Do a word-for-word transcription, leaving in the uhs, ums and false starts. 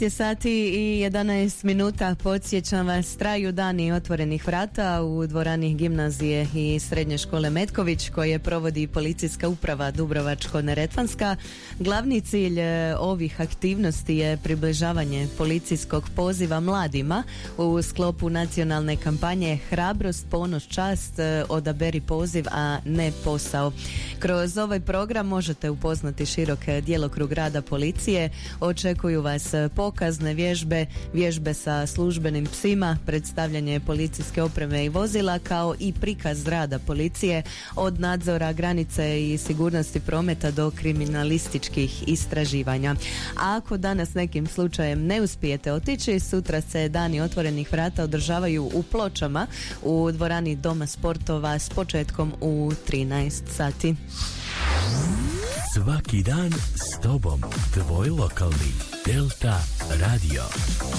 je sati i jedanaest minuta. Podsjećam vas, traju dani otvorenih vrata u dvorani gimnazije i srednje škole Metković koje provodi policijska uprava Dubrovačko-neretvanska. Glavni cilj ovih aktivnosti je približavanje policijskog poziva mladima u sklopu nacionalne kampanje Hrabrost, ponos, čast, odaberi poziv, a ne posao. Kroz ovaj program možete upoznati širok djelokrug rada policije. Očekuju vas pokazne vježbe, vježbe sa službenim psima, predstavljanje policijske opreme i vozila, kao i prikaz rada policije od nadzora granice i sigurnosti prometa do kriminalističkih istraživanja. A ako danas nekim slučajem ne uspijete otići, sutra se dani otvorenih vrata održavaju u Pločama u dvorani Doma sportova s početkom u trinaest sati. Svaki dan s tobom, tvoj lokalni Delta Radio.